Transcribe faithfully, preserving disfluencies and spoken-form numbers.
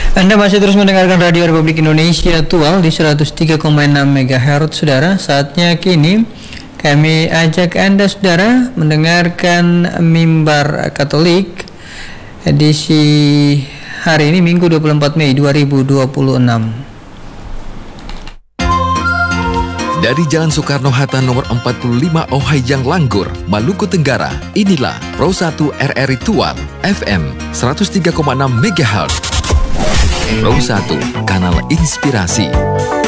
Anda masih terus mendengarkan Radio Republik Indonesia Tual di seratus tiga koma enam megahertz, saudara. Saatnya kini kami ajak Anda, saudara, mendengarkan Mimbar Katolik edisi hari ini, Minggu dua puluh empat Mei dua ribu dua puluh enam. Dari Jalan Soekarno-Hatta nomor empat puluh lima Ohayang Langgur, Maluku Tenggara, inilah Pro satu R R I Tual, F M seratus tiga koma enam megahertz. Pro satu, kanal inspirasi.